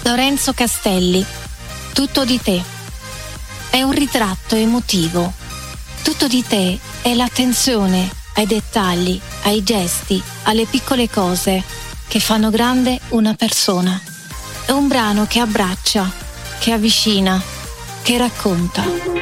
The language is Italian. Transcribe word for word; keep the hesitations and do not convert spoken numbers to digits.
Lorenzo Castelli, Tutto di te. È un ritratto emotivo. Tutto di te è l'attenzione ai dettagli, ai gesti, alle piccole cose che fanno grande una persona. È un brano che abbraccia, che avvicina, che racconta.